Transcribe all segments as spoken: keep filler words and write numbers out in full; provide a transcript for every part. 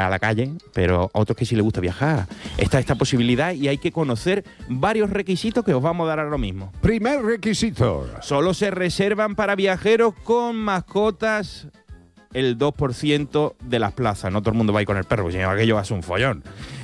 a la calle, pero a otros que sí les gusta viajar. Está esta posibilidad y hay que conocer varios requisitos que os vamos a dar ahora mismo. Primer requisito. Solo se reservan para viajeros con mascotas el dos por ciento de las plazas. No todo el mundo va a ir con el perro, porque si no, aquello va a ser un follón.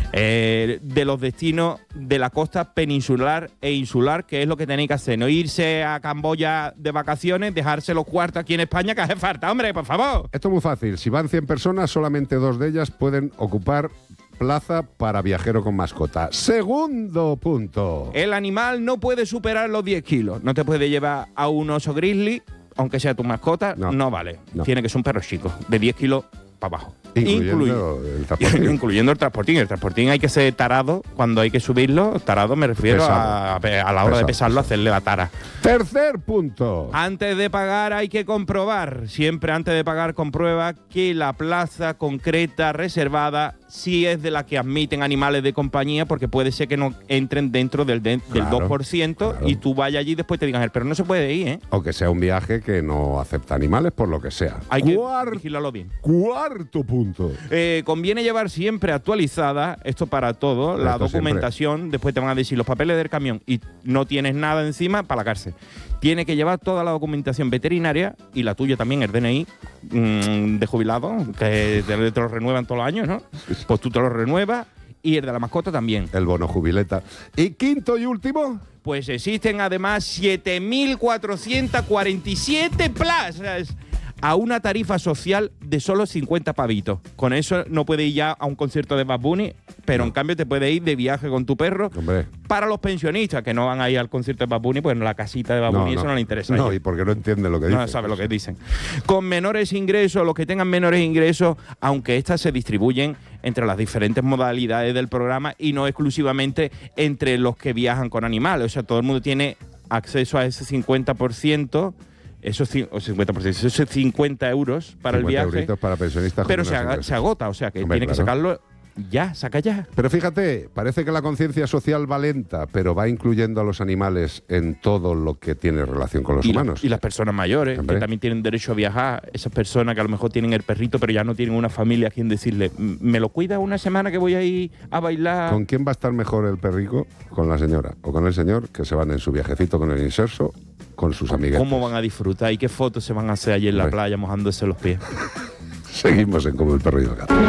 Eh, de los destinos de la costa peninsular e insular, que es lo que tenéis que hacer. No irse a Camboya de vacaciones, dejarse los cuartos aquí en España, que hace falta, hombre, por favor. Esto es muy fácil. Si van cien personas, solamente dos de ellas pueden ocupar plaza para viajero con mascota. Segundo punto. El animal no puede superar los diez kilos. No te puede llevar a un oso grizzly, aunque sea tu mascota, no, no vale. No. Tiene que ser un perro chico, de diez kilos para abajo. Incluyendo Incluy, el transportín. Incluyendo el transportín. El transportín hay que ser tarado cuando hay que subirlo. Tarado me refiero a, a la hora pesado, de pesarlo, hacerle la tara. Tercer punto. Antes de pagar hay que comprobar, siempre antes de pagar comprueba que la plaza concreta reservada sí es de la que admiten animales de compañía, porque puede ser que no entren dentro del, de, claro, del dos por ciento claro. Y tú vayas allí y después te digan, pero no se puede ir, ¿eh? O que sea un viaje que no acepta animales por lo que sea. Hay Cuart- que vigilarlo bien. Cuarto punto. Eh, conviene llevar siempre actualizada, esto para todo, la esto documentación. Siempre. Después te van a decir los papeles del camión y no tienes nada encima para la cárcel. Tiene que llevar toda la documentación veterinaria y la tuya también, el D N I mmm, de jubilado, que te, te lo renuevan todos los años, ¿no? Pues tú te lo renuevas y el de la mascota también. El bono jubileta. Y quinto y último. Pues existen además siete mil cuatrocientas cuarenta y siete plazas a una tarifa social de solo cincuenta pavitos. Con eso no puedes ir ya a un concierto de Bad Bunny, pero no. En cambio te puedes ir de viaje con tu perro. Hombre. Para los pensionistas que no van a ir al concierto de Bad Bunny, pues en la casita de Bad Bunny no, eso no, no les interesa. No, y porque no entienden lo que dicen. No sabe lo que dicen. Con menores ingresos, los que tengan menores ingresos, aunque estas se distribuyen entre las diferentes modalidades del programa y no exclusivamente entre los que viajan con animales. O sea, todo el mundo tiene acceso a ese cincuenta por ciento. Esos cincuenta por ciento, esos cincuenta euros para el viaje. Para pensionistas. Pero se, ag- se agota, o sea que Hombre, tiene claro. que sacarlo ya, saca ya. Pero fíjate, parece que la conciencia social va lenta, pero va incluyendo a los animales en todo lo que tiene relación con los y humanos. La, y las personas mayores, Hombre. que también tienen derecho a viajar. Esas personas que a lo mejor tienen el perrito, pero ya no tienen una familia a quien decirle, ¿me lo cuida una semana que voy a ir a bailar? ¿Con quién va a estar mejor el perrico? ¿Con la señora o con el señor que se van en su viajecito con el inserso? Con sus amigas. ¿Cómo van a disfrutar y qué fotos se van a hacer allí en la playa mojándose los pies? Seguimos en Como el perro y el gato.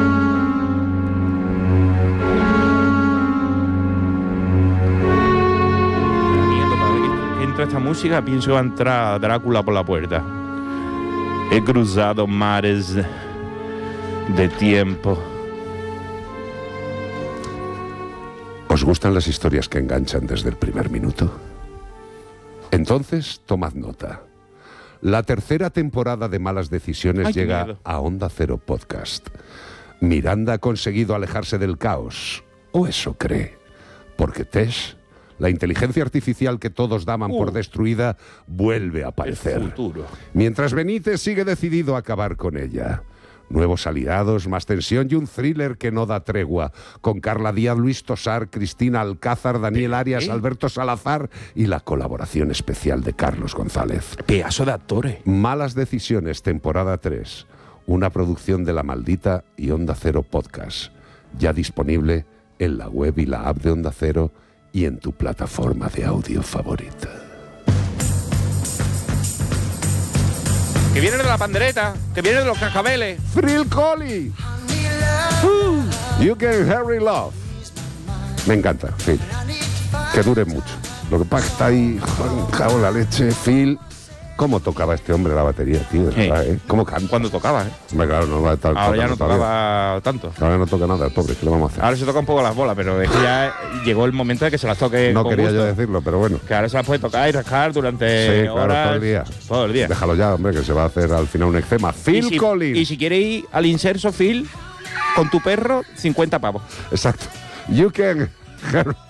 Cada vez que entra esta música pienso que va a entrar Drácula por la puerta. He cruzado mares de tiempo. ¿Os gustan las historias que enganchan desde el primer minuto? Entonces, tomad nota. La tercera temporada de Malas Decisiones Ay, llega a Onda Cero Podcast. Miranda ha conseguido alejarse del caos, o eso cree, porque Tess, la inteligencia artificial que todos daban uh, por destruida, vuelve a aparecer. El futuro. Mientras Benítez sigue decidido a acabar con ella. Nuevos aliados, más tensión y un thriller que no da tregua, con Carla Díaz, Luis Tosar, Cristina Alcázar, Daniel Arias, ¿Eh? Alberto Salazar y la colaboración especial de Carlos González. Pedazo de actores. Malas Decisiones, temporada tres, una producción de La Maldita y Onda Cero Podcast, ya disponible en la web y la app de Onda Cero y en tu plataforma de audio favorita. Que viene de la pandereta, que viene de los cascabeles. Phil Collins. Uh, you Can Hurry Love. Me encanta, Phil. Que dure mucho. Lo que pasa es que está ahí, cago en la leche, Phil. ¿Cómo tocaba este hombre la batería, tío? Sí. ¿Verdad, eh? ¿Cómo canta? Cuando tocaba, ¿eh? Hombre, claro, no va a estar Ahora ya no todavía. tocaba tanto. Ahora no toca nada, el pobre, ¿qué le vamos a hacer? Ahora se toca un poco las bolas, pero es que ya llegó el momento de que se las toque. No con quería gusto. yo decirlo, pero bueno. Que ahora se las puede tocar y rascar durante sí, claro, horas. todo el día. Todo el día. Déjalo ya, hombre, que se va a hacer al final un eczema. Phil y si, Collins. Y si quieres ir al inserso, Phil, con tu perro, cincuenta pavos. Exacto. You Can Hurry